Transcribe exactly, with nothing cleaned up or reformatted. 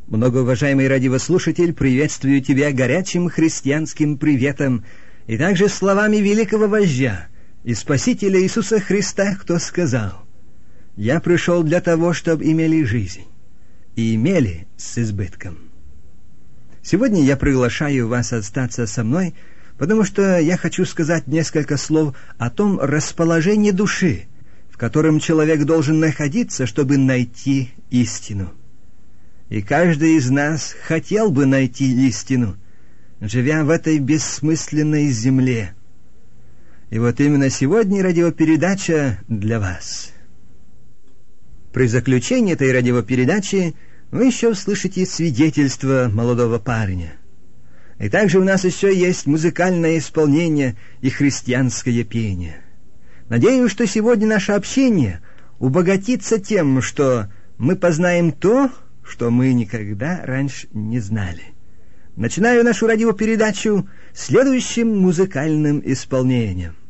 Многоуважаемый радиослушатель, приветствую тебя горячим христианским приветом и также словами великого вождя и Спасителя Иисуса Христа, кто сказал: «Я пришел для того, чтобы имели жизнь, и имели с избытком». Сегодня я приглашаю вас остаться со мной, потому что я хочу сказать несколько слов о том расположении души, в котором человек должен находиться, чтобы найти истину. И каждый из нас хотел бы найти истину, живя в этой бессмысленной земле. И вот именно сегодня радиопередача для вас. При заключении этой радиопередачи вы еще услышите свидетельство молодого парня. И также у нас еще есть музыкальное исполнение и христианское пение. Надеюсь, что сегодня наше общение убогатится тем, что мы познаем то, что мы никогда раньше не знали. Начинаю нашу радиопередачу следующим музыкальным исполнением.